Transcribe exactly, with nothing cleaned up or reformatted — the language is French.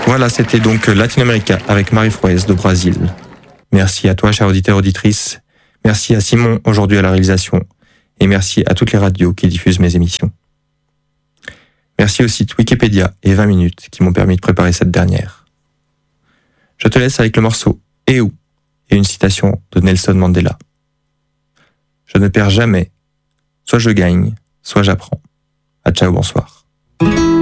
Voilà, c'était donc Latino-América avec Marie Froès de Brésil. Merci à toi, chers auditeurs, auditrices. Merci à Simon, aujourd'hui à la réalisation. Et merci à toutes les radios qui diffusent mes émissions. Merci au site Wikipédia et vingt minutes qui m'ont permis de préparer cette dernière. Je te laisse avec le morceau « Et où ?» et une citation de Nelson Mandela. Je ne perds jamais. Soit je gagne, soit j'apprends. À ciao, bonsoir.